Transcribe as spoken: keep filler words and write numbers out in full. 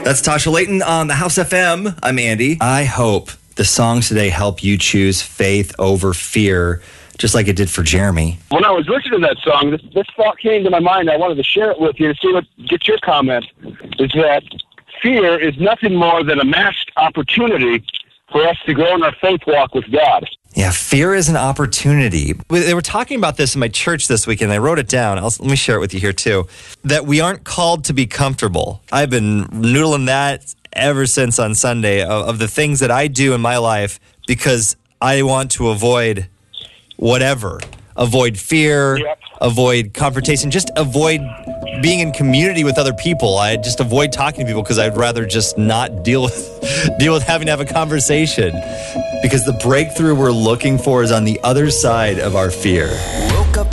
That's Tasha Layton on the House F M. I'm Andy. I hope the songs today help you choose faith over fear, just like it did for Jeremy. When I was listening to that song, this, this thought came to my mind. I wanted to share it with you to see what, get your comment, is that fear is nothing more than a masked opportunity for us to grow in our faith walk with God. Yeah, fear is an opportunity. They were talking about this in my church this week, and I wrote it down. I'll, let me share it with you here, too. That we aren't called to be comfortable. I've been noodling that ever since on Sunday of, of the things that I do in my life because I want to avoid whatever. Avoid fear, yep. Avoid confrontation, just avoid being in community with other people. I just avoid talking to people because I'd rather just not deal with deal with having to have a conversation. Because the breakthrough we're looking for is on the other side of our fear.